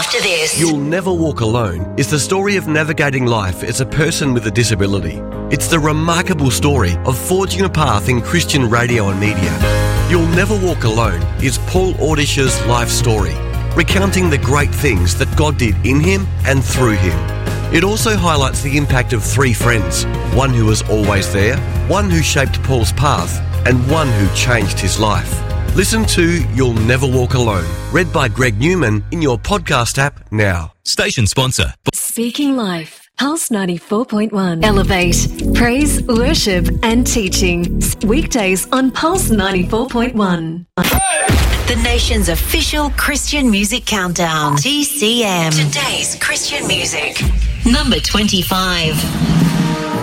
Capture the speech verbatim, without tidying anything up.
after this. You'll Never Walk Alone is the story of navigating life as a person with a disability. It's the remarkable story of forging a path in Christian radio and media. You'll Never Walk Alone is Paul Ordish's life story, recounting the great things that God did in him and through him. It also highlights the impact of three friends, one who was always there, one who shaped Paul's path, and one who changed his life. Listen to You'll Never Walk Alone, read by Greg Newman in your podcast app now. Station sponsor. Speaking Life, Pulse ninety-four point one. Elevate, praise, worship and teaching. Weekdays on Pulse ninety-four point one. The nation's official Christian music countdown. T C M. Today's Christian music. Number twenty-five.